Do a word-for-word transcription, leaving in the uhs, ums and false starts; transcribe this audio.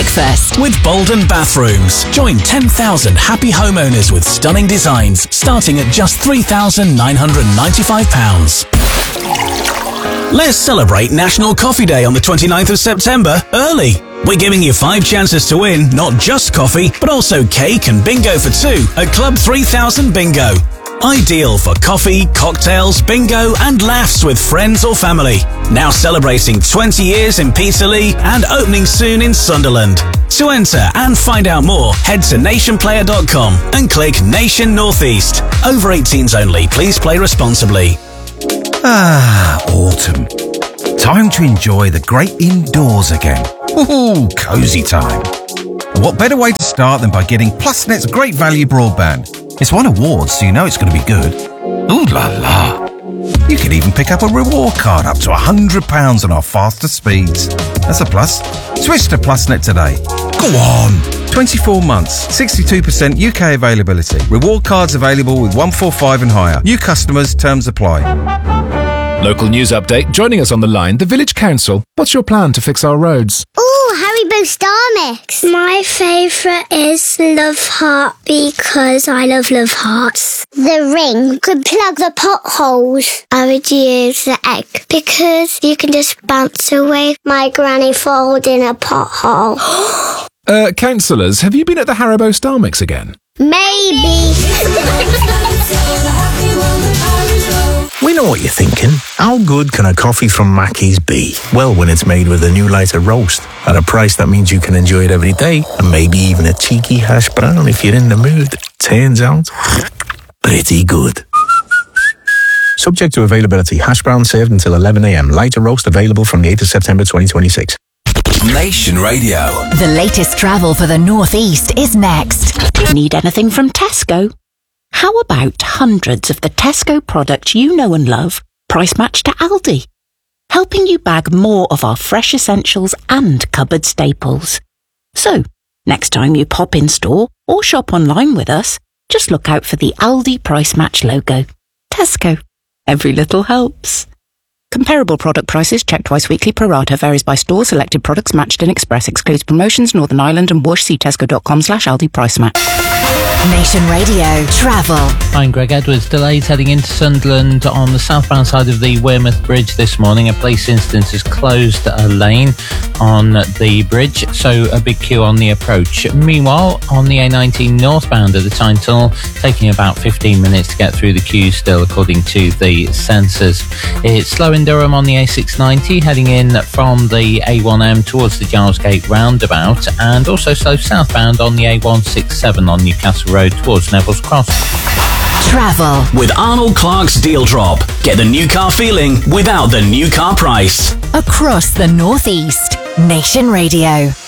breakfast. With Bolden Bathrooms. Join ten thousand happy homeowners with stunning designs starting at just three thousand nine hundred ninety-five pounds. Let's celebrate National Coffee Day on the twenty-ninth of September early. We're giving you five chances to win not just coffee, but also cake and bingo for two at Club three thousand Bingo. Ideal for coffee, cocktails, bingo and laughs with friends or family. Now celebrating twenty years in Peterlee and opening soon in Sunderland. To enter and find out more, head to nation player dot com and click Nation Northeast. Over eighteens only. Please play responsibly. Ah, autumn. Time to enjoy the great indoors again. Ooh, cosy time. And what better way to start than by getting PlusNet's great value broadband? It's won awards, so you know it's going to be good. Ooh la la. You can even pick up a reward card up to one hundred pounds on our faster speeds. That's a plus. Switch to PlusNet today. Go on. twenty-four months, sixty-two percent U K availability. Reward cards available with one forty-five and higher. New customers, terms apply. Local news update. Joining us on the line, the Village Council. What's your plan to fix our roads? Ooh, Haribo Star Mix. My favourite is Love Heart because I love Love Hearts. The ring could plug the potholes. I would use the egg because you can just bounce away my granny falls in a pothole. uh, councillors, have you been at the Haribo Star Mix again? Maybe. We know what you're thinking. How good can a coffee from Mackey's be? Well, when it's made with a new lighter roast at a price that means you can enjoy it every day, and maybe even a cheeky hash brown if you're in the mood. Turns out, pretty good. Subject to availability. Hash brown served until eleven a.m. Lighter roast available from the eighth of September twenty twenty-six. Nation Radio. The latest travel for the North East is next. Need anything from Tesco? How about hundreds of the Tesco products you know and love, price matched to Aldi? Helping you bag more of our fresh essentials and cupboard staples. So, next time you pop in store or shop online with us, just look out for the Aldi Price Match logo. Tesco. Every little helps. Comparable product prices checked twice weekly. Pro rata varies by store. Selected products matched in Express. Excludes promotions. Northern Ireland and Whoosh. See tesco.com slash Aldi Price Match. Nation Radio Travel. I'm Greg Edwards. Delays heading into Sunderland on the southbound side of the Wearmouth Bridge this morning. A police incident has closed a lane on the bridge, so a big queue on the approach. Meanwhile, on the A nineteen northbound at the Tyne Tunnel, taking about fifteen minutes to get through the queue still, according to the sensors. It's slow in Durham on the A six ninety, heading in from the A one M towards the Giles Gate roundabout, and also slow southbound on the A one sixty-seven on Newcastle Road towards Neville's Cross. Travel with Arnold Clark's Deal Drop. Get the new car feeling without the new car price. Across the North East. Nation Radio.